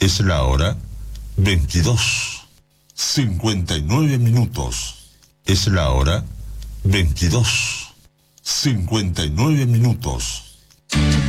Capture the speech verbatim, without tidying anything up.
Es la hora veintidós, cincuenta y nueve minutos. Es la hora veintidós, cincuenta y nueve minutos.